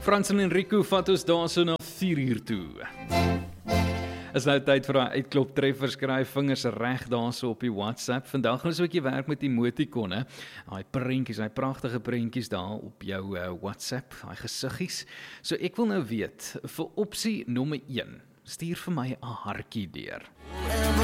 Frans en Enrico vat ons daarso na 4 uur toe. Is nou tyd vir daai uitklop treffers, kry vingers reg daarso op die WhatsApp. Vandag gaan ons ook werk met emotikonne. Daai prentjies, daai pragtige prentjies daar op jou WhatsApp, daai gesiggies. So ek wil nou weet, vir opsie nommer 1, stuur vir my 'n hartjie deur.